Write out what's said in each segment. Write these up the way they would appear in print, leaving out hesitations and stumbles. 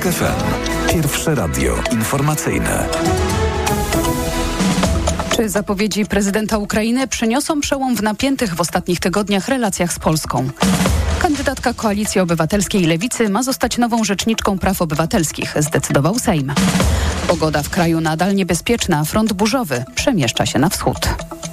FM. Pierwsze radio informacyjne. Czy zapowiedzi prezydenta Ukrainy przyniosą przełom w napiętych w ostatnich tygodniach relacjach z Polską? Kandydatka Koalicji Obywatelskiej i Lewicy ma zostać nową rzeczniczką praw obywatelskich, zdecydował Sejm. Pogoda w kraju nadal niebezpieczna, a front burzowy przemieszcza się na wschód.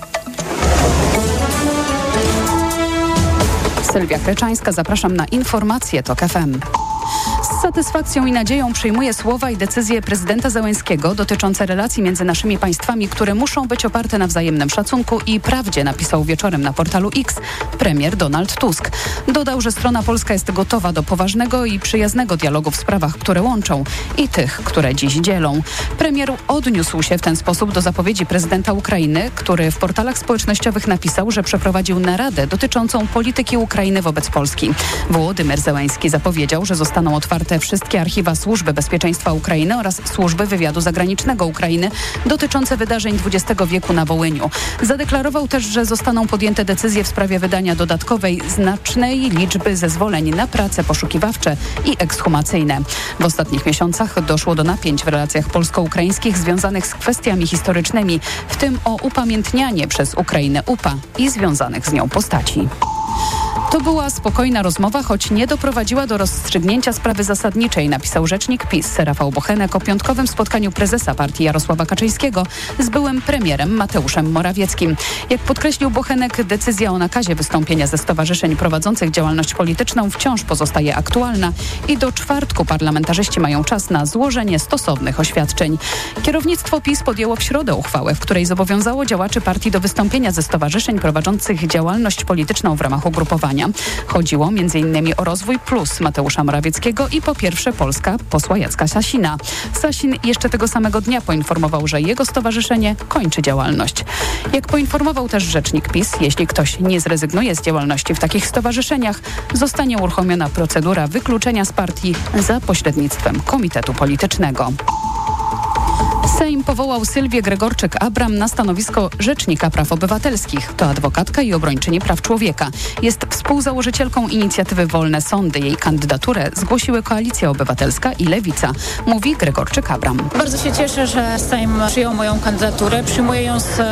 Sylwia Kreczańska, zapraszam na informacje TOK FM. Z satysfakcją i nadzieją przyjmuję słowa i decyzje prezydenta Zełenskiego dotyczące relacji między naszymi państwami, które muszą być oparte na wzajemnym szacunku i prawdzie, napisał wieczorem na portalu X premier Donald Tusk. Dodał, że strona polska jest gotowa do poważnego i przyjaznego dialogu w sprawach, które łączą i tych, które dziś dzielą. Premier odniósł się w ten sposób do zapowiedzi prezydenta Ukrainy, który w portalach społecznościowych napisał, że przeprowadził naradę dotyczącą polityki Ukrainy wobec Polski. Wołodymyr Zełenski zapowiedział, że zostaną otwarte wszystkie archiwa Służby Bezpieczeństwa Ukrainy oraz Służby Wywiadu Zagranicznego Ukrainy dotyczące wydarzeń XX wieku na Wołyniu. Zadeklarował też, że zostaną podjęte decyzje w sprawie wydania dodatkowej znacznej liczby zezwoleń na prace poszukiwawcze i ekshumacyjne. W ostatnich miesiącach doszło do napięć w relacjach polsko-ukraińskich związanych z kwestiami historycznymi, w tym o upamiętnianie przez Ukrainę UPA i związanych z nią postaci. To była spokojna rozmowa, choć nie doprowadziła do rozstrzygnięcia sprawy zasadniczej, napisał rzecznik PiS Rafał Bochenek o piątkowym spotkaniu prezesa partii Jarosława Kaczyńskiego z byłym premierem Mateuszem Morawieckim. Jak podkreślił Bochenek, decyzja o nakazie wystąpienia ze stowarzyszeń prowadzących działalność polityczną wciąż pozostaje aktualna i do czwartku parlamentarzyści mają czas na złożenie stosownych oświadczeń. Kierownictwo PiS podjęło w środę uchwałę, w której zobowiązało działaczy partii do wystąpienia ze stowarzyszeń prowadzących działalność polityczną w ramach ugrupowania. Chodziło m.in. o Rozwój Plus Mateusza Morawieckiego i Po Pierwsze Polska posła Jacka Sasina. Sasin jeszcze tego samego dnia poinformował, że jego stowarzyszenie kończy działalność. Jak poinformował też rzecznik PiS, jeśli ktoś nie zrezygnuje z działalności w takich stowarzyszeniach, zostanie uruchomiona procedura wykluczenia z partii za pośrednictwem komitetu politycznego. Sejm powołał Sylwię Gregorczyk-Abram na stanowisko Rzecznika Praw Obywatelskich. To adwokatka i obrończyni praw człowieka. Jest współzałożycielką inicjatywy Wolne Sądy. Jej kandydaturę zgłosiły Koalicja Obywatelska i Lewica, mówi Gregorczyk-Abram. Bardzo się cieszę, że Sejm przyjął moją kandydaturę. Przyjmuję ją z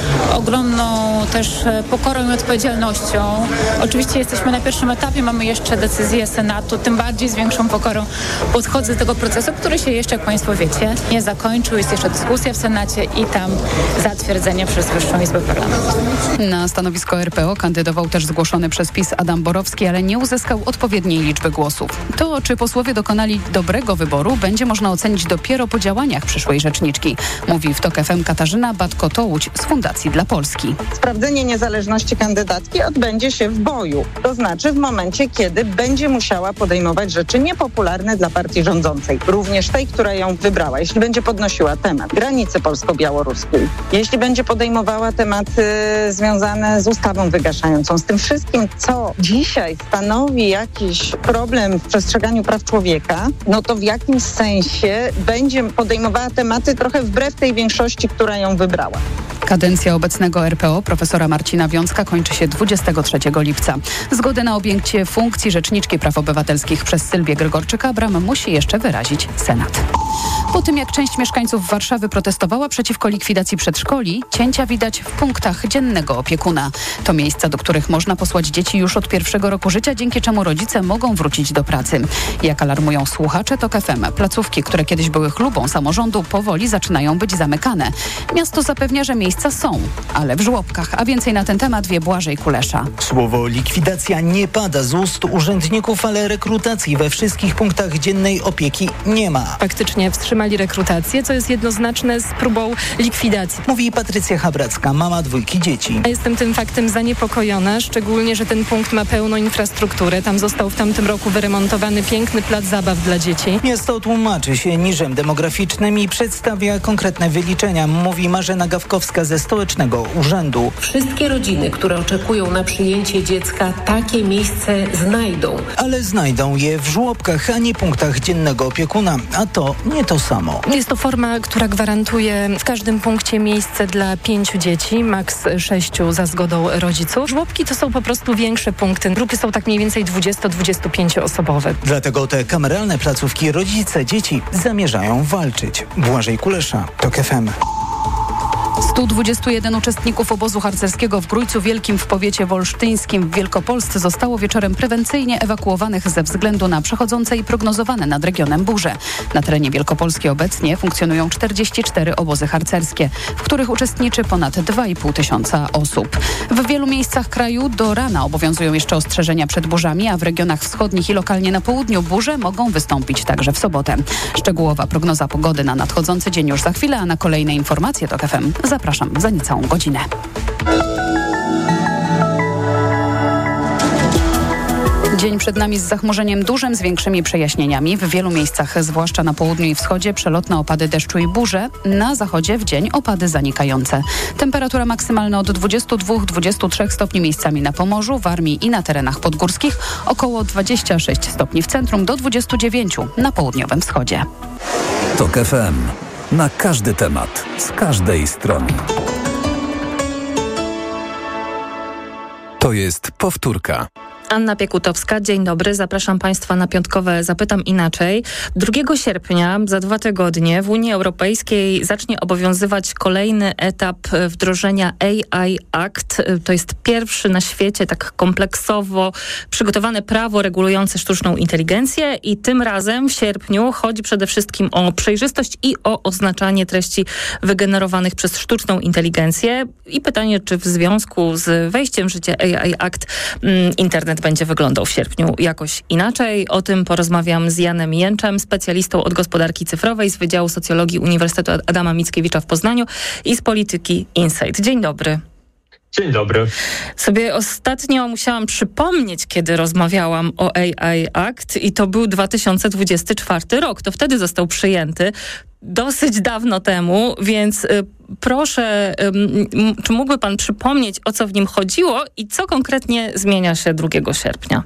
ogromną też pokorą i odpowiedzialnością. Oczywiście jesteśmy na pierwszym etapie, mamy jeszcze decyzję Senatu, tym bardziej z większą pokorą podchodzę do tego procesu, który się jeszcze, jak Państwo wiecie, nie zakończył. Jest jeszcze dyskusja w Senacie i tam zatwierdzenie przez Wyższą Izbę Parlamentu. Na stanowisko RPO kandydował też zgłoszony przez PiS Adam Borowski, ale nie uzyskał odpowiedniej liczby głosów. To, czy posłowie dokonali dobrego wyboru, będzie można ocenić dopiero po działaniach przyszłej rzeczniczki, mówi w TOK FM Katarzyna Batko-Tołuć z Fundacji dla Polski. Sprawdzenie niezależności kandydatki odbędzie się w boju. To znaczy w momencie, kiedy będzie musiała podejmować rzeczy niepopularne dla partii rządzącej. Również tej, która ją wybrała. Jeśli będzie podnosiła temat granicy polsko-białoruskiej, jeśli będzie podejmowała tematy związane z ustawą wygaszającą, z tym wszystkim, co dzisiaj stanowi jakiś problem w przestrzeganiu praw człowieka, no to w jakimś sensie będzie podejmowała tematy trochę wbrew tej większości, która ją wybrała. Kadencja obecnego RPO profesora Marcina Wiącka kończy się 23 lipca. Zgodę na objęcie funkcji Rzeczniczki Praw Obywatelskich przez Sylwię Gregorczyk-Abram musi jeszcze wyrazić Senat. Po tym, jak część mieszkańców Warszawy protestowała przeciwko likwidacji przedszkoli, cięcia widać w punktach dziennego opiekuna. To miejsca, do których można posłać dzieci już od pierwszego roku życia, dzięki czemu rodzice mogą wrócić do pracy. Jak alarmują słuchacze TOK FM, placówki, które kiedyś były chlubą samorządu, powoli zaczynają być zamykane. Miasto zapewnia, że miejsca są, ale w żłobkach. A więcej na ten temat wie Błażej Kulesza. Słowo likwidacja nie pada z ust urzędników, ale rekrutacji we wszystkich punktach dziennej opieki nie ma. Faktycznie wstrzymali rekrutację, co jest jednoznaczne z próbą likwidacji. Mówi Patrycja Habracka, mama 2 dzieci. Jestem tym faktem zaniepokojona, szczególnie, że ten punkt ma pełną infrastrukturę. Tam został w tamtym roku wyremontowany piękny plac zabaw dla dzieci. Miasto tłumaczy się niżem demograficznym i przedstawia konkretne wyliczenia, mówi Marzena Gawkowska ze Stołecznego Urzędu. Wszystkie rodziny, które oczekują na przyjęcie dziecka, takie miejsce znajdą. Ale znajdą je w żłobkach, a nie punktach dziennego opiekuna, a to nie to samo. Jest to forma, która gwarantuje w każdym punkcie miejsce dla 5 dzieci, maks 6 za zgodą rodziców. Żłobki to są po prostu większe punkty. Grupy są tak mniej więcej 20-25 osobowe. Dlatego te kameralne placówki rodzice dzieci zamierzają walczyć. Błażej Kulesza, TOK FM. 121 uczestników obozu harcerskiego w Grójcu Wielkim w powiecie wolsztyńskim w Wielkopolsce zostało wieczorem prewencyjnie ewakuowanych ze względu na przechodzące i prognozowane nad regionem burze. Na terenie Wielkopolski obecnie funkcjonują 44 obozy harcerskie, w których uczestniczy ponad 2,5 tysiąca osób. W wielu miejscach kraju do rana obowiązują jeszcze ostrzeżenia przed burzami, a w regionach wschodnich i lokalnie na południu burze mogą wystąpić także w sobotę. Szczegółowa prognoza pogody na nadchodzący dzień już za chwilę, a na kolejne informacje TOK FM zapraszam za niecałą godzinę. Dzień przed nami z zachmurzeniem dużym, z większymi przejaśnieniami. W wielu miejscach, zwłaszcza na południu i wschodzie, przelotne opady deszczu i burze. Na zachodzie w dzień opady zanikające. Temperatura maksymalna od 22-23 stopni miejscami na Pomorzu, Warmii i na terenach podgórskich. Około 26 stopni w centrum do 29 na południowym wschodzie. TOK FM. Na każdy temat, z każdej strony. To jest powtórka. Anna Piekutowska, dzień dobry. Zapraszam Państwa na piątkowe Zapytam Inaczej. 2 sierpnia, za 2 tygodnie, w Unii Europejskiej zacznie obowiązywać kolejny etap wdrożenia AI Act. To jest pierwszy na świecie tak kompleksowo przygotowane prawo regulujące sztuczną inteligencję i tym razem w sierpniu chodzi przede wszystkim o przejrzystość i o oznaczanie treści wygenerowanych przez sztuczną inteligencję. I pytanie, czy w związku z wejściem w życie AI Act internet będzie wyglądał w sierpniu jakoś inaczej. O tym porozmawiam z Janem Jęczem, specjalistą od gospodarki cyfrowej z Wydziału Socjologii Uniwersytetu Adama Mickiewicza w Poznaniu i z Polityki Insight. Dzień dobry. Dzień dobry. Sobie ostatnio musiałam przypomnieć, kiedy rozmawiałam o AI Act i to był 2024 rok. To wtedy został przyjęty. Dosyć dawno temu, więc proszę, czy mógłby pan przypomnieć, o co w nim chodziło i co konkretnie zmienia się 2 sierpnia?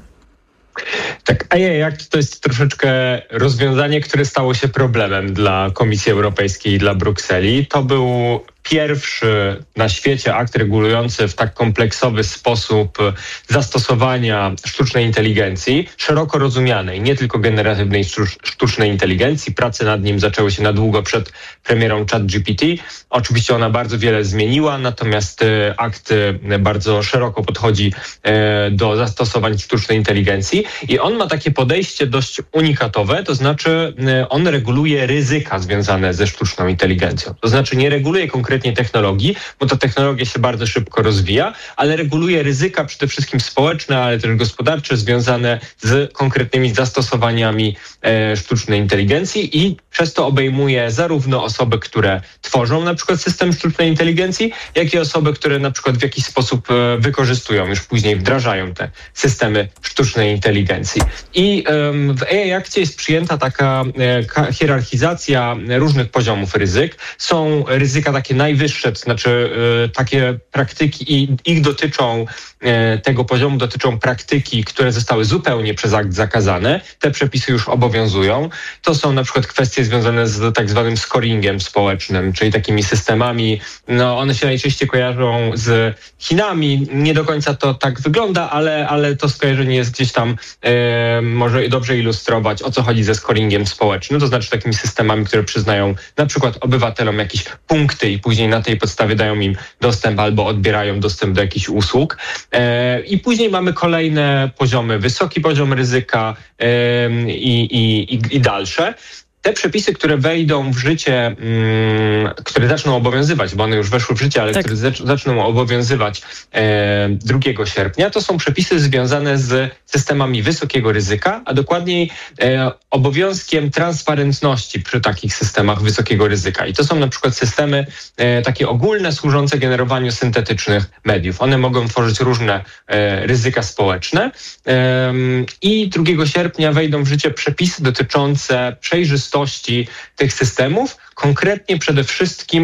Tak, AI Act to jest troszeczkę rozwiązanie, które stało się problemem dla Komisji Europejskiej i dla Brukseli. To był pierwszy na świecie akt regulujący w tak kompleksowy sposób zastosowania sztucznej inteligencji, szeroko rozumianej, nie tylko generatywnej sztucznej inteligencji. Prace nad nim zaczęły się na długo przed premierą ChatGPT. Oczywiście ona bardzo wiele zmieniła, natomiast akt bardzo szeroko podchodzi do zastosowań sztucznej inteligencji i on ma takie podejście dość unikatowe, to znaczy on reguluje ryzyka związane ze sztuczną inteligencją. To znaczy nie reguluje konkretnie technologii, bo ta technologia się bardzo szybko rozwija, ale reguluje ryzyka przede wszystkim społeczne, ale też gospodarcze związane z konkretnymi zastosowaniami sztucznej inteligencji i przez to obejmuje zarówno osoby, które tworzą na przykład system sztucznej inteligencji, jak i osoby, które na przykład w jakiś sposób wykorzystują, już później wdrażają te systemy sztucznej inteligencji. I w AI Akcie jest przyjęta taka hierarchizacja różnych poziomów ryzyk. Są ryzyka takie najwyższe, to znaczy takie praktyki i ich dotyczą, tego poziomu dotyczą praktyki, które zostały zupełnie przez akt zakazane. Te przepisy już obowiązują. To są na przykład kwestie związane z tak zwanym scoringiem społecznym, czyli takimi systemami, one się najczęściej kojarzą z Chinami. Nie do końca to tak wygląda, ale to skojarzenie jest gdzieś tam, może dobrze ilustrować, o co chodzi ze scoringiem społecznym. To znaczy takimi systemami, które przyznają na przykład obywatelom jakieś punkty i później na tej podstawie dają im dostęp albo odbierają dostęp do jakichś usług. I później mamy kolejne poziomy, wysoki poziom ryzyka i dalsze. Te przepisy, które wejdą w życie, które zaczną obowiązywać, bo one już weszły w życie, ale które zaczną obowiązywać 2 sierpnia, to są przepisy związane z systemami wysokiego ryzyka, a dokładniej obowiązkiem transparentności przy takich systemach wysokiego ryzyka. I to są na przykład systemy takie ogólne, służące generowaniu syntetycznych mediów. One mogą tworzyć różne ryzyka społeczne i 2 sierpnia wejdą w życie przepisy dotyczące przejrzystości tych systemów, konkretnie przede wszystkim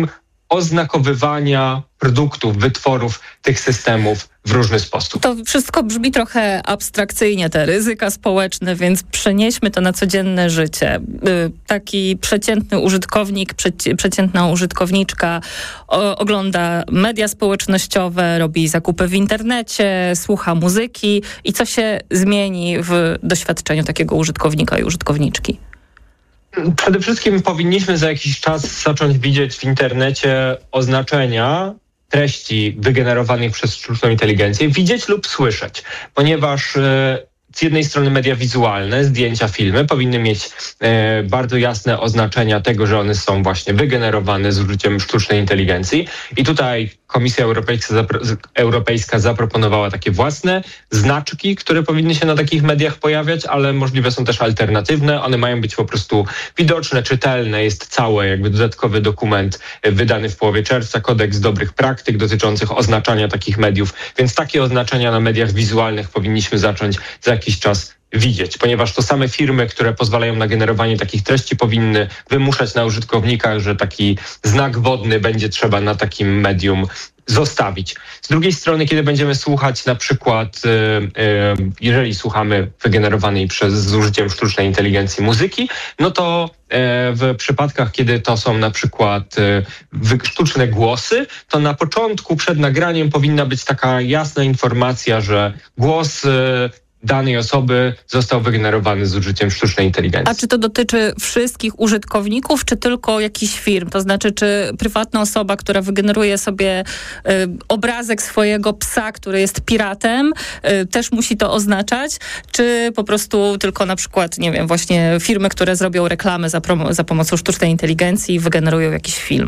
oznakowywania produktów, wytworów tych systemów w różny sposób. To wszystko brzmi trochę abstrakcyjnie, te ryzyka społeczne, więc przenieśmy to na codzienne życie. Taki przeciętny użytkownik, przeciętna użytkowniczka ogląda media społecznościowe, robi zakupy w internecie, słucha muzyki i co się zmieni w doświadczeniu takiego użytkownika i użytkowniczki? Przede wszystkim powinniśmy za jakiś czas zacząć widzieć w internecie oznaczenia treści wygenerowanych przez sztuczną inteligencję, widzieć lub słyszeć, ponieważ z jednej strony media wizualne, zdjęcia, filmy powinny mieć bardzo jasne oznaczenia tego, że one są właśnie wygenerowane z użyciem sztucznej inteligencji. I tutaj Komisja Europejska zaproponowała takie własne znaczki, które powinny się na takich mediach pojawiać, ale możliwe są też alternatywne. One mają być po prostu widoczne, czytelne. Jest cały jakby dodatkowy dokument wydany w połowie czerwca, kodeks dobrych praktyk dotyczących oznaczania takich mediów. Więc takie oznaczenia na mediach wizualnych powinniśmy zacząć za jakiś czas widzieć, ponieważ to same firmy, które pozwalają na generowanie takich treści, powinny wymuszać na użytkownikach, że taki znak wodny będzie trzeba na takim medium zostawić. Z drugiej strony, kiedy będziemy słuchać na przykład, jeżeli słuchamy wygenerowanej z użyciem sztucznej inteligencji muzyki, no to w przypadkach, kiedy to są na przykład sztuczne głosy, to na początku przed nagraniem powinna być taka jasna informacja, że głos danej osoby został wygenerowany z użyciem sztucznej inteligencji. A czy to dotyczy wszystkich użytkowników, czy tylko jakichś firm? To znaczy, czy prywatna osoba, która wygeneruje sobie obrazek swojego psa, który jest piratem, też musi to oznaczać? Czy po prostu tylko na przykład, nie wiem, właśnie firmy, które zrobią reklamę za pomocą sztucznej inteligencji i wygenerują jakiś film?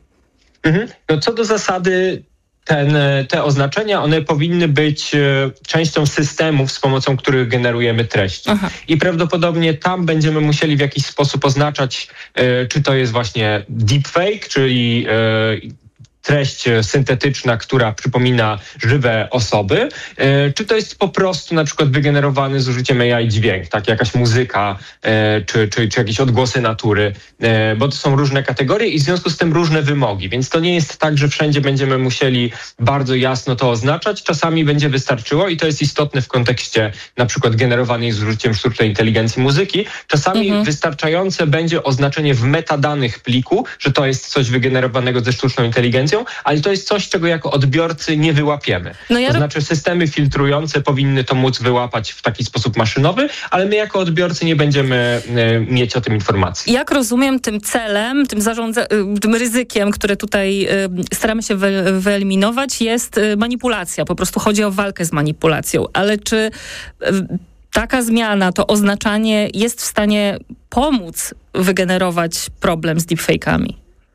No co do zasady, te oznaczenia, one powinny być częścią systemów, z pomocą których generujemy treści. Aha. I prawdopodobnie tam będziemy musieli w jakiś sposób oznaczać, czy to jest właśnie deepfake, czyli treść syntetyczna, która przypomina żywe osoby, czy to jest po prostu na przykład wygenerowany z użyciem AI dźwięk, tak, jakaś muzyka, czy jakieś odgłosy natury, bo to są różne kategorie i w związku z tym różne wymogi, więc to nie jest tak, że wszędzie będziemy musieli bardzo jasno to oznaczać, czasami będzie wystarczyło i to jest istotne w kontekście na przykład generowanej z użyciem sztucznej inteligencji muzyki, czasami wystarczające będzie oznaczenie w metadanych pliku, że to jest coś wygenerowanego ze sztuczną inteligencją, ale to jest coś, czego jako odbiorcy nie wyłapiemy. To znaczy systemy filtrujące powinny to móc wyłapać w taki sposób maszynowy, ale my jako odbiorcy nie będziemy mieć o tym informacji. Jak rozumiem, tym celem, tym ryzykiem, które tutaj staramy się wyeliminować, jest manipulacja. Po prostu chodzi o walkę z manipulacją. Ale czy taka zmiana, to oznaczanie jest w stanie pomóc wygenerować problem z deepfake'ami?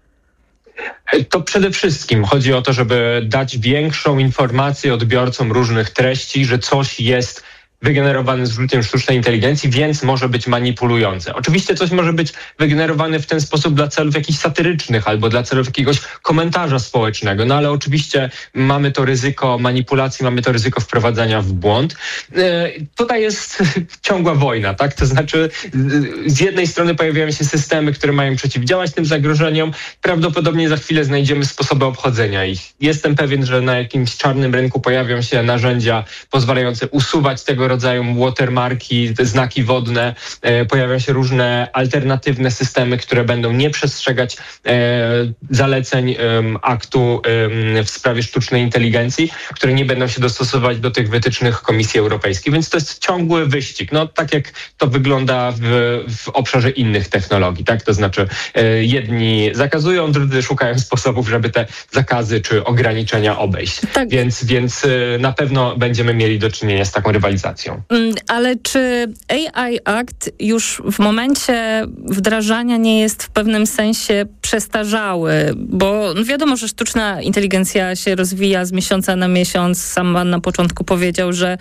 To przede wszystkim chodzi o to, żeby dać większą informację odbiorcom różnych treści, że coś jest wygenerowane z użyciem sztucznej inteligencji, więc może być manipulujące. Oczywiście coś może być wygenerowane w ten sposób dla celów jakichś satyrycznych albo dla celów jakiegoś komentarza społecznego, no ale oczywiście mamy to ryzyko manipulacji, mamy to ryzyko wprowadzania w błąd. Tutaj jest ciągła wojna, tak? To znaczy z jednej strony pojawiają się systemy, które mają przeciwdziałać tym zagrożeniom. Prawdopodobnie za chwilę znajdziemy sposoby obchodzenia ich. Jestem pewien, że na jakimś czarnym rynku pojawią się narzędzia pozwalające usuwać tego rodzaju watermarki, te znaki wodne, pojawią się różne alternatywne systemy, które będą nie przestrzegać zaleceń aktu w sprawie sztucznej inteligencji, które nie będą się dostosować do tych wytycznych Komisji Europejskiej. Więc to jest ciągły wyścig. No tak jak to wygląda w obszarze innych technologii, tak? To znaczy jedni zakazują, drudzy szukają sposobów, żeby te zakazy czy ograniczenia obejść. Tak. Więc na pewno będziemy mieli do czynienia z taką rywalizacją. Ale czy AI Act już w momencie wdrażania nie jest w pewnym sensie przestarzały? Bo wiadomo, że sztuczna inteligencja się rozwija z miesiąca na miesiąc. Sam pan na początku powiedział, że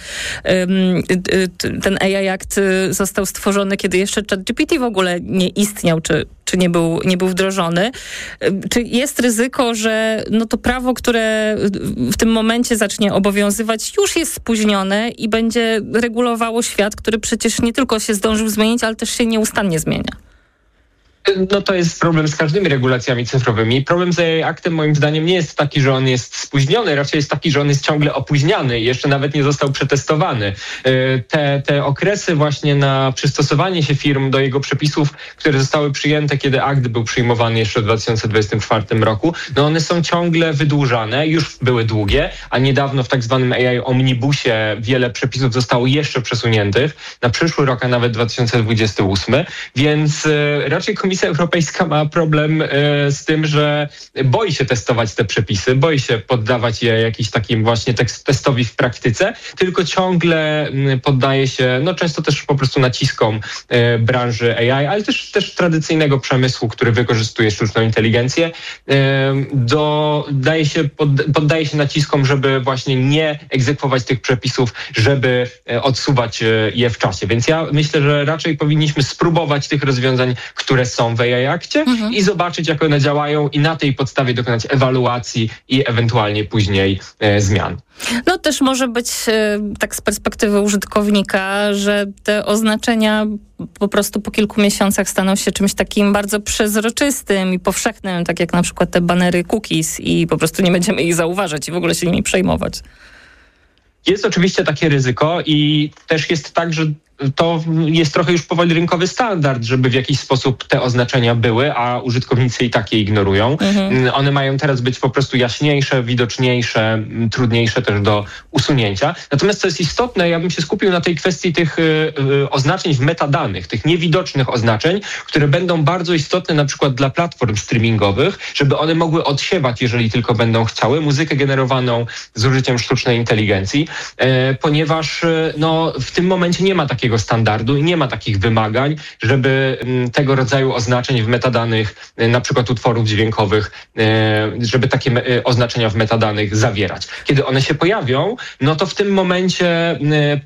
ten AI Act został stworzony, kiedy jeszcze ChatGPT w ogóle nie istniał, czy nie był wdrożony. Czy jest ryzyko, że to prawo, które w tym momencie zacznie obowiązywać, już jest spóźnione i będzie regulowało świat, który przecież nie tylko się zdążył zmienić, ale też się nieustannie zmienia? No to jest problem z każdymi regulacjami cyfrowymi. Problem z AI Actem moim zdaniem nie jest taki, że on jest spóźniony, raczej jest taki, że on jest ciągle opóźniany i jeszcze nawet nie został przetestowany. Te okresy właśnie na przystosowanie się firm do jego przepisów, które zostały przyjęte, kiedy akt był przyjmowany jeszcze w 2024 roku, no one są ciągle wydłużane, już były długie, a niedawno w tak zwanym AI Omnibusie wiele przepisów zostało jeszcze przesuniętych na przyszły rok, a nawet 2028, więc raczej Komisja Europejska ma problem z tym, że boi się testować te przepisy, boi się poddawać je jakimś takim właśnie testowi w praktyce, tylko ciągle poddaje się, no często też po prostu naciskom branży AI, ale też tradycyjnego przemysłu, który wykorzystuje sztuczną inteligencję, poddaje się naciskom, żeby właśnie nie egzekwować tych przepisów, żeby odsuwać je w czasie. Więc ja myślę, że raczej powinniśmy spróbować tych rozwiązań, które są w AI Akcie i zobaczyć, jak one działają i na tej podstawie dokonać ewaluacji i ewentualnie później zmian. No też może być tak z perspektywy użytkownika, że te oznaczenia po prostu po kilku miesiącach staną się czymś takim bardzo przezroczystym i powszechnym, tak jak na przykład te banery cookies i po prostu nie będziemy ich zauważać i w ogóle się nimi przejmować. Jest oczywiście takie ryzyko i też jest tak, że to jest trochę już powoli rynkowy standard, żeby w jakiś sposób te oznaczenia były, a użytkownicy i tak je ignorują. One mają teraz być po prostu jaśniejsze, widoczniejsze, trudniejsze też do usunięcia. Natomiast co jest istotne, ja bym się skupił na tej kwestii tych oznaczeń w metadanych, tych niewidocznych oznaczeń, które będą bardzo istotne na przykład dla platform streamingowych, żeby one mogły odsiewać, jeżeli tylko będą chciały, muzykę generowaną z użyciem sztucznej inteligencji, ponieważ no, w tym momencie nie ma takiego standardu i nie ma takich wymagań, żeby tego rodzaju oznaczeń w metadanych, na przykład utworów dźwiękowych, żeby takie oznaczenia w metadanych zawierać. Kiedy one się pojawią, no to w tym momencie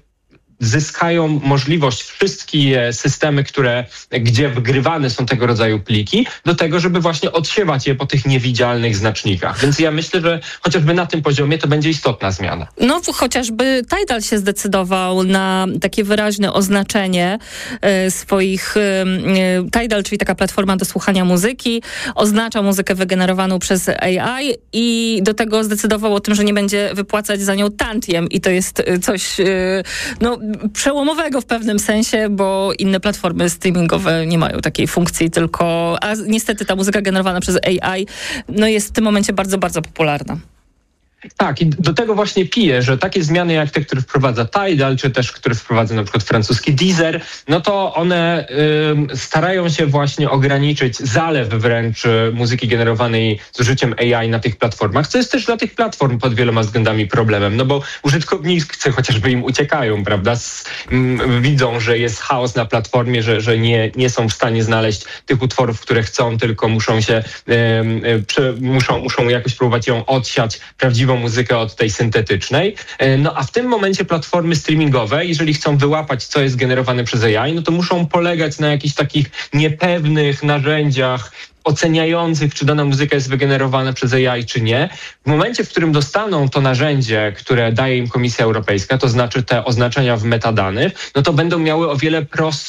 zyskają możliwość wszystkie systemy, gdzie wgrywane są tego rodzaju pliki, do tego, żeby właśnie odsiewać je po tych niewidzialnych znacznikach. Więc ja myślę, że chociażby na tym poziomie to będzie istotna zmiana. No chociażby Tidal się zdecydował na takie wyraźne oznaczenie swoich... Tidal, czyli taka platforma do słuchania muzyki, oznacza muzykę wygenerowaną przez AI i do tego zdecydował o tym, że nie będzie wypłacać za nią tantiem i to jest coś... przełomowego w pewnym sensie, bo inne platformy streamingowe nie mają takiej funkcji, a niestety ta muzyka generowana przez AI jest w tym momencie bardzo, bardzo popularna. Tak, i do tego właśnie piję, że takie zmiany jak te, które wprowadza Tidal, czy też które wprowadza na przykład francuski Deezer, no to one starają się właśnie ograniczyć zalew wręcz muzyki generowanej z użyciem AI na tych platformach, co jest też dla tych platform pod wieloma względami problemem, no bo użytkownicy chociażby im uciekają, prawda, widzą, że jest chaos na platformie, że nie są w stanie znaleźć tych utworów, które chcą, tylko muszą jakoś próbować ją odsiać, prawdziwą muzykę od tej syntetycznej. No a w tym momencie platformy streamingowe, jeżeli chcą wyłapać, co jest generowane przez AI, no to muszą polegać na jakichś takich niepewnych narzędziach oceniających, czy dana muzyka jest wygenerowana przez AI, czy nie. W momencie, w którym dostaną to narzędzie, które daje im Komisja Europejska, to znaczy te oznaczenia w metadanych, no to będą miały o wiele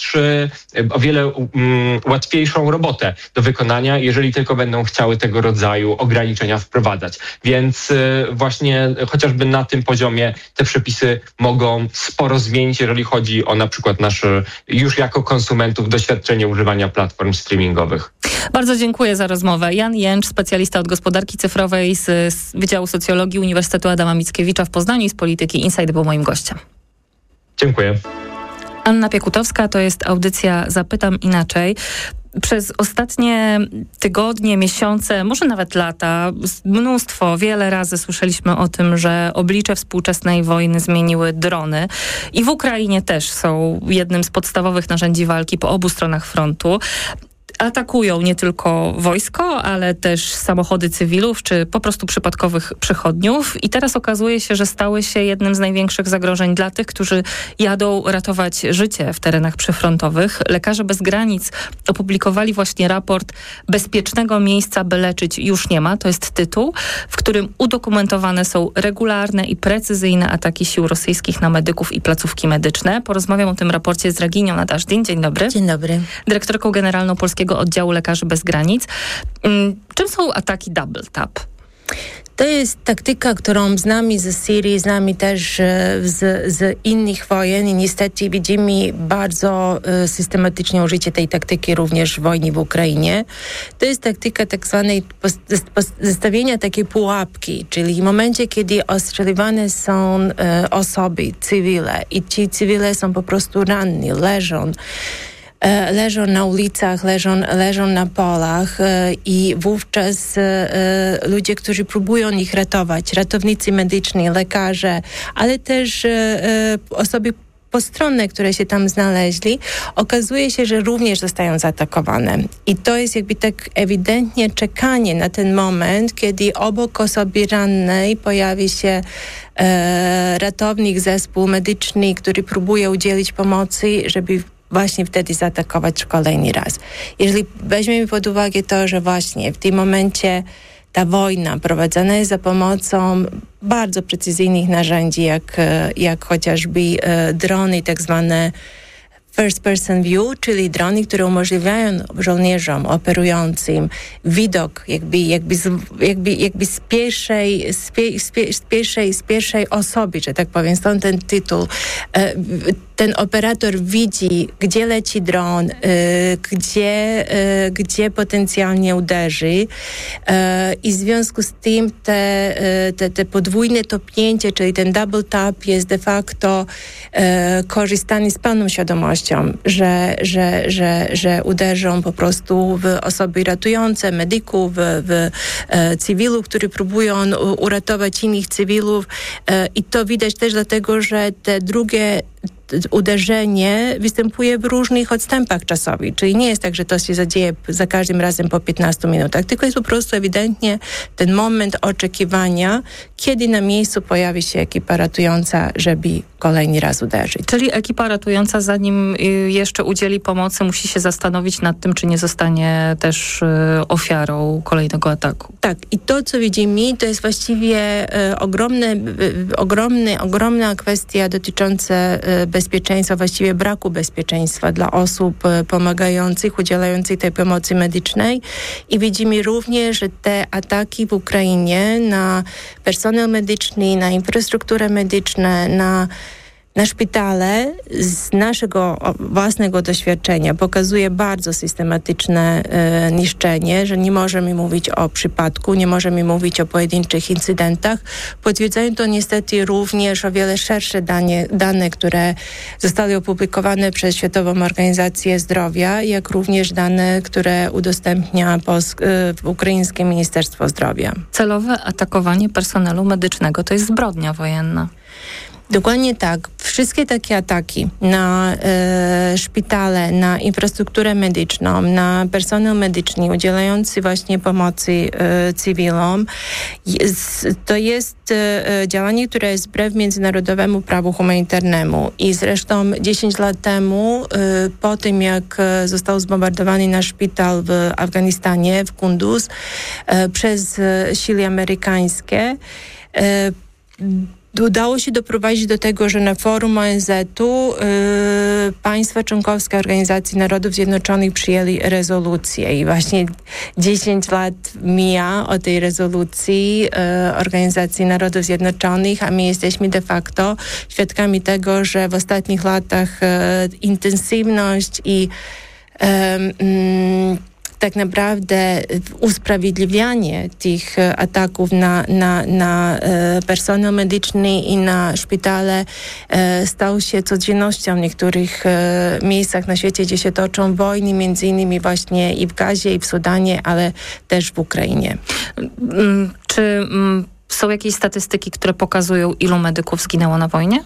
łatwiejszą robotę do wykonania, jeżeli tylko będą chciały tego rodzaju ograniczenia wprowadzać. Więc właśnie chociażby na tym poziomie te przepisy mogą sporo zmienić, jeżeli chodzi o na przykład nasze już jako konsumentów doświadczenie używania platform streamingowych. Bardzo dziękuję za rozmowę. Jan Jęcz, specjalista od gospodarki cyfrowej z Wydziału Socjologii Uniwersytetu Adama Mickiewicza w Poznaniu i z Polityki Insight był moim gościem. Dziękuję. Anna Piekutowska, to jest audycja Zapytam Inaczej. Przez ostatnie tygodnie, miesiące, może nawet lata, wiele razy słyszeliśmy o tym, że oblicze współczesnej wojny zmieniły drony i w Ukrainie też są jednym z podstawowych narzędzi walki po obu stronach frontu. Atakują nie tylko wojsko, ale też samochody cywilów, czy po prostu przypadkowych przechodniów. I teraz okazuje się, że stały się jednym z największych zagrożeń dla tych, którzy jadą ratować życie w terenach przyfrontowych. Lekarze Bez Granic opublikowali właśnie raport Bezpiecznego miejsca, by leczyć już nie ma. To jest tytuł, w którym udokumentowane są regularne i precyzyjne ataki sił rosyjskich na medyków i placówki medyczne. Porozmawiam o tym raporcie z Reginią Nadażdin. Dzień dobry. Dzień dobry. Dyrektorką generalną Polskiego Polskiego Oddziału Lekarzy Bez Granic. Czym są ataki double tap? To jest taktyka, którą znamy ze Syrii, znamy też z innych wojen i niestety widzimy bardzo systematycznie użycie tej taktyki również w wojnie w Ukrainie. To jest taktyka tak zwanej zestawienia takiej pułapki, czyli w momencie, kiedy ostrzeliwane są osoby, cywile i ci cywile są po prostu ranni, leżą na ulicach, leżą na polach i wówczas ludzie, którzy próbują ich ratować, ratownicy medyczni, lekarze, ale też osoby postronne, które się tam znaleźli, okazuje się, że również zostają zaatakowane. I to jest jakby tak ewidentnie czekanie na ten moment, kiedy obok osoby rannej pojawi się ratownik, zespół medyczny, który próbuje udzielić pomocy, żeby właśnie wtedy zaatakować kolejny raz. Jeżeli weźmiemy pod uwagę to, że właśnie w tym momencie ta wojna prowadzona jest za pomocą bardzo precyzyjnych narzędzi, jak chociażby drony, tak zwane first person view, czyli drony, które umożliwiają żołnierzom operującym widok jakby z pierwszej osoby, że tak powiem, stąd ten tytuł. Ten operator widzi, gdzie leci dron, gdzie potencjalnie uderzy i w związku z tym te podwójne topnięcie, czyli ten double tap jest de facto korzystanie z pełną świadomością, że uderzą po prostu w osoby ratujące, medyków, w cywilów, którzy próbują uratować innych cywilów i to widać też dlatego, że te drugie uderzenie występuje w różnych odstępach czasowych, czyli nie jest tak, że to się zadzieje za każdym razem po 15 minutach, tylko jest po prostu ewidentnie ten moment oczekiwania, kiedy na miejscu pojawi się ekipa ratująca, żeby kolejny raz uderzyć. Czyli ekipa ratująca, zanim jeszcze udzieli pomocy, musi się zastanowić nad tym, czy nie zostanie też ofiarą ataku. Tak, i to, co widzimy, to jest właściwie ogromna kwestia dotycząca bezpieczeństwa, właściwie braku bezpieczeństwa dla osób pomagających, udzielających tej pomocy medycznej. I widzimy również, że te ataki w Ukrainie na personel medyczny, na infrastrukturę medyczną, na szpitale z naszego własnego doświadczenia pokazuje bardzo systematyczne niszczenie, że nie możemy mówić o przypadku, nie możemy mówić o pojedynczych incydentach. Potwierdzają to niestety również o wiele szersze dane, które zostały opublikowane przez Światową Organizację Zdrowia, jak również dane, które udostępnia ukraińskie Ministerstwo Zdrowia. Celowe atakowanie personelu medycznego to jest zbrodnia wojenna. Dokładnie tak. Wszystkie takie ataki na szpitale, na infrastrukturę medyczną, na personel medyczny udzielający właśnie pomocy cywilom, to jest działanie, które jest wbrew międzynarodowemu prawu humanitarnemu. I zresztą 10 lat temu, po tym jak został zbombardowany nasz szpital w Afganistanie, w Kunduz, przez siły amerykańskie, udało się doprowadzić do tego, że na forum ONZ-u państwa członkowskie Organizacji Narodów Zjednoczonych przyjęli rezolucję i właśnie 10 lat mija od tej rezolucji Organizacji Narodów Zjednoczonych, a my jesteśmy de facto świadkami tego, że w ostatnich latach intensywność i tak naprawdę usprawiedliwianie tych ataków na personel medyczny i na szpitale stał się codziennością w niektórych miejscach na świecie, gdzie się toczą wojny, między innymi właśnie i w Gazie, i w Sudanie, ale też w Ukrainie. Czy są jakieś statystyki, które pokazują, ilu medyków zginęło na wojnie?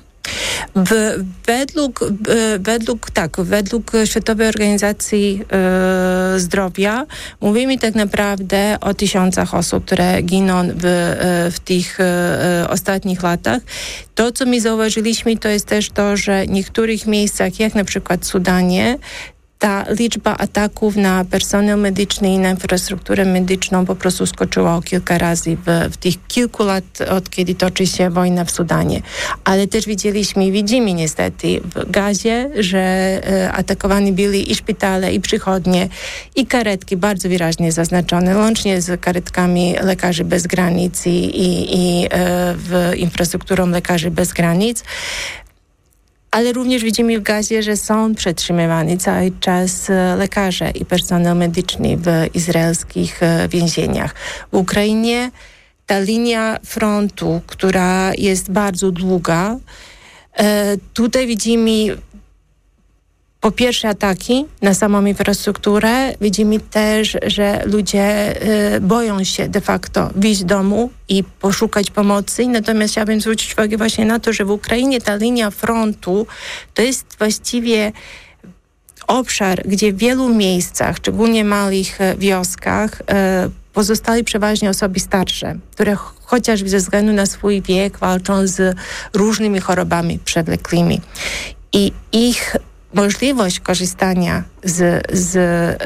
Według Światowej Organizacji Zdrowia mówimy tak naprawdę o 1000 osób, które giną w tych ostatnich latach. To, co my zauważyliśmy, to jest też to, że w niektórych miejscach, jak na przykład w Sudanie, ta liczba ataków na personel medyczny i na infrastrukturę medyczną po prostu skoczyła o kilka razy w tych kilku lat, od kiedy toczy się wojna w Sudanie. Ale też widzimy niestety w Gazie, że atakowane byli i szpitale, i przychodnie, i karetki bardzo wyraźnie zaznaczone, łącznie z karetkami Lekarzy Bez Granic i infrastrukturą Lekarzy Bez Granic. Ale również widzimy w Gazie, że są przetrzymywani cały czas lekarze i personel medyczny w izraelskich więzieniach. W Ukrainie ta linia frontu, która jest bardzo długa, tutaj widzimy po pierwsze ataki na samą infrastrukturę. Widzimy też, że ludzie boją się de facto wyjść z domu i poszukać pomocy. Natomiast chciałabym zwrócić uwagę właśnie na to, że w Ukrainie ta linia frontu to jest właściwie obszar, gdzie w wielu miejscach, szczególnie małych wioskach, pozostali przeważnie osoby starsze, które chociażby ze względu na swój wiek walczą z różnymi chorobami przewlekłymi. I ich możliwość korzystania z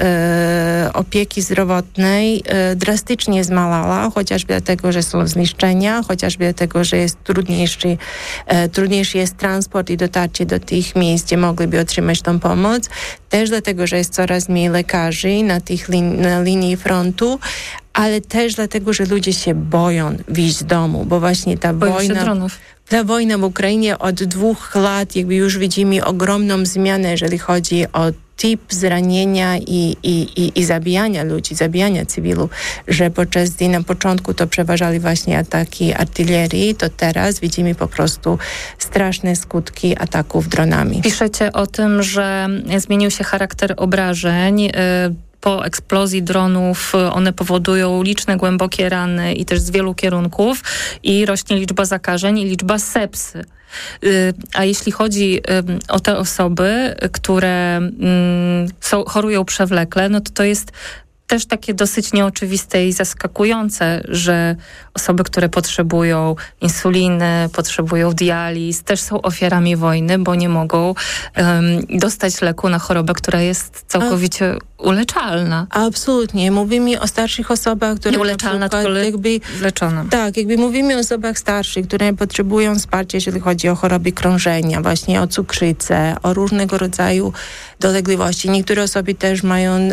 opieki zdrowotnej drastycznie zmalała, chociażby dlatego, że są zniszczenia, chociażby dlatego, że jest trudniejszy jest transport i dotarcie do tych miejsc, gdzie mogliby otrzymać tą pomoc. Też dlatego, że jest coraz mniej lekarzy na linii frontu, ale też dlatego, że ludzie się boją wyjść z domu, bo właśnie ta wojna w Ukrainie od 2 lat jakby już widzimy ogromną zmianę, jeżeli chodzi o typ zranienia i zabijania ludzi, zabijania cywilów, że podczas gdy na początku to przeważali właśnie ataki artylerii, to teraz widzimy po prostu straszne skutki ataków dronami. Piszecie o tym, że zmienił się charakter obrażeń. Po eksplozji dronów one powodują liczne głębokie rany i też z wielu kierunków i rośnie liczba zakażeń i liczba sepsy. A jeśli chodzi o te osoby, które chorują przewlekle, no to jest też takie dosyć nieoczywiste i zaskakujące, że osoby, które potrzebują insuliny, potrzebują dializ, też są ofiarami wojny, bo nie mogą dostać leku na chorobę, która jest całkowicie uleczalna. Absolutnie. Mówimy o starszych osobach, które nieuleczalna, tylko leczona. Tak, jakby mówimy o osobach starszych, które potrzebują wsparcia, jeżeli chodzi o choroby krążenia, właśnie o cukrzycę, o różnego rodzaju dolegliwości. Niektóre osoby też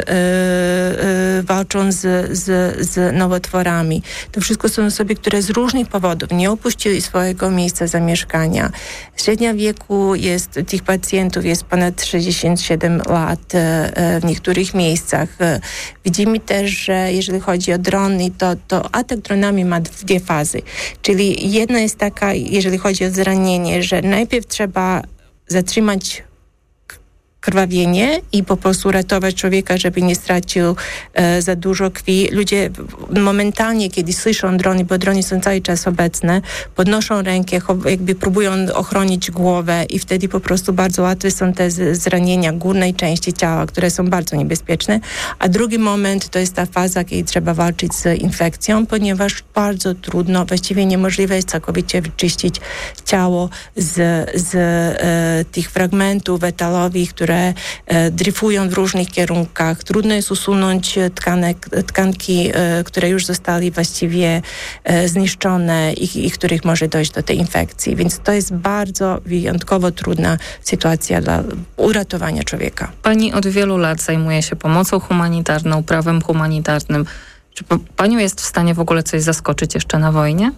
walczą z nowotworami. To wszystko są osoby, które z różnych powodów nie opuściły swojego miejsca zamieszkania. Średnia wieku tych pacjentów jest ponad 67 lat w niektórych miejscach. Widzimy też, że jeżeli chodzi o drony, to atak dronami ma 2 fazy. Czyli jedna jest taka, jeżeli chodzi o zranienie, że najpierw trzeba zatrzymać krwawienie i po prostu ratować człowieka, żeby nie stracił za dużo krwi. Ludzie momentalnie, kiedy słyszą drony, bo drony są cały czas obecne, podnoszą rękę, jakby próbują ochronić głowę i wtedy po prostu bardzo łatwe są te zranienia górnej części ciała, które są bardzo niebezpieczne. A drugi moment to jest ta faza, kiedy trzeba walczyć z infekcją, ponieważ bardzo trudno, właściwie niemożliwe jest całkowicie wyczyścić ciało z tych fragmentów etalowych, które dryfują w różnych kierunkach. Trudno jest usunąć tkanki, które już zostały właściwie zniszczone i których może dojść do tej infekcji. Więc to jest bardzo wyjątkowo trudna sytuacja dla uratowania człowieka. Pani od wielu lat zajmuje się pomocą humanitarną, prawem humanitarnym. Czy panią jest w stanie w ogóle coś zaskoczyć jeszcze na wojnie?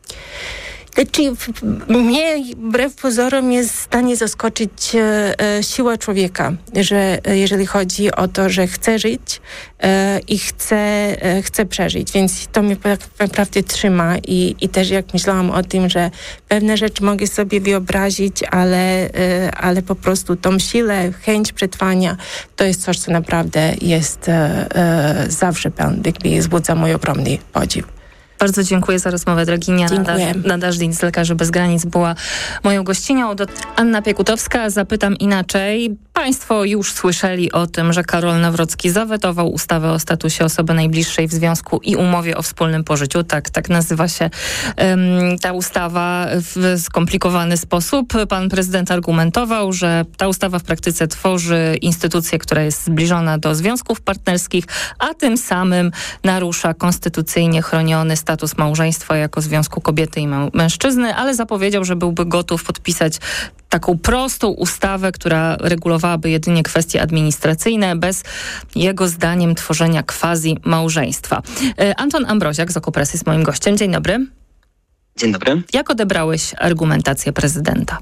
Mnie wbrew pozorom jest w stanie zaskoczyć siła człowieka, że jeżeli chodzi o to, że chce żyć i chce przeżyć, więc to mnie tak naprawdę trzyma i też jak myślałam o tym, że pewne rzeczy mogę sobie wyobrazić, ale po prostu tą siłę, chęć przetrwania, to jest coś, co naprawdę jest zawsze jakby wzbudza mój ogromny podziw. Bardzo dziękuję za rozmowę. Draginia Nadażdin z Lekarzy Bez Granic była moją gościnią. Anna Piekutowska, zapytam inaczej. Państwo już słyszeli o tym, że Karol Nawrocki zawetował ustawę o statusie osoby najbliższej w związku i umowie o wspólnym pożyciu. Tak nazywa się ta ustawa w skomplikowany sposób. Pan prezydent argumentował, że ta ustawa w praktyce tworzy instytucję, która jest zbliżona do związków partnerskich, a tym samym narusza konstytucyjnie chroniony status małżeństwa jako związku kobiety i mężczyzny, ale zapowiedział, że byłby gotów podpisać taką prostą ustawę, która regulowałaby jedynie kwestie administracyjne, bez jego zdaniem tworzenia quasi-małżeństwa. Anton Ambroziak z Okopres jest moim gościem. Dzień dobry. Dzień dobry. Jak odebrałeś argumentację prezydenta?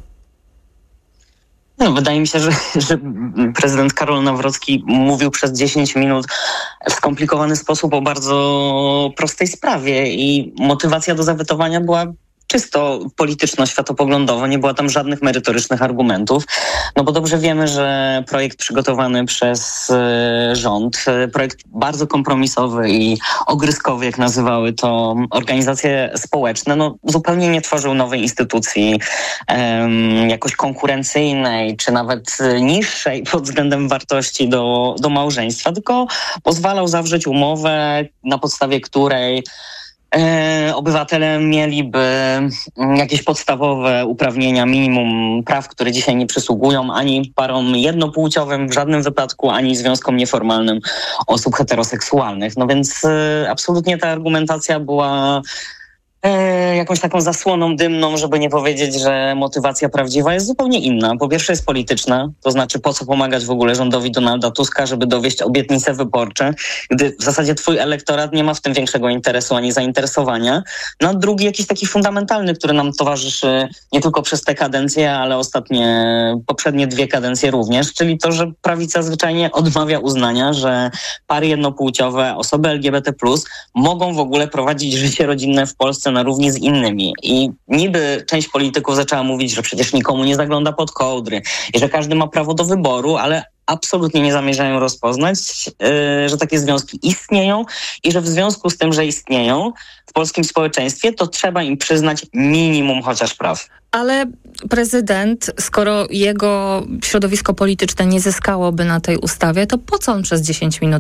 No, wydaje mi się, że prezydent Karol Nawrocki mówił przez 10 minut w skomplikowany sposób o bardzo prostej sprawie i motywacja do zawetowania była czysto polityczno-światopoglądowo, nie było tam żadnych merytorycznych argumentów, no bo dobrze wiemy, że projekt przygotowany przez rząd, projekt bardzo kompromisowy i ogryskowy, jak nazywały to organizacje społeczne, no zupełnie nie tworzył nowej instytucji jakoś konkurencyjnej, czy nawet niższej pod względem wartości do małżeństwa, tylko pozwalał zawrzeć umowę, na podstawie której obywatele mieliby jakieś podstawowe uprawnienia, minimum praw, które dzisiaj nie przysługują ani parom jednopłciowym w żadnym wypadku, ani związkom nieformalnym osób heteroseksualnych. No więc absolutnie ta argumentacja była jakąś taką zasłoną dymną, żeby nie powiedzieć, że motywacja prawdziwa jest zupełnie inna. Po pierwsze jest polityczna, to znaczy po co pomagać w ogóle rządowi Donalda Tuska, żeby dowieść obietnice wyborcze, gdy w zasadzie twój elektorat nie ma w tym większego interesu ani zainteresowania. No drugi jakiś taki fundamentalny, który nam towarzyszy nie tylko przez tę kadencję, ale poprzednie 2 kadencje również, czyli to, że prawica zwyczajnie odmawia uznania, że pary jednopłciowe, osoby LGBT+, mogą w ogóle prowadzić życie rodzinne w Polsce na równi z innymi. I niby część polityków zaczęła mówić, że przecież nikomu nie zagląda pod kołdry i że każdy ma prawo do wyboru, ale absolutnie nie zamierzają rozpoznać, że takie związki istnieją i że w związku z tym, że istnieją w polskim społeczeństwie, to trzeba im przyznać minimum chociaż praw. Ale prezydent, skoro jego środowisko polityczne nie zyskałoby na tej ustawie, to po co on przez 10 minut